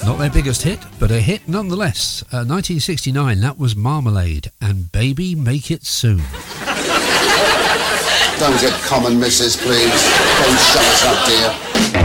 Not their biggest hit, but a hit nonetheless. 1969, that was Marmalade and Baby Make It Soon. Don't get common, missus, please. Don't shut us up, dear.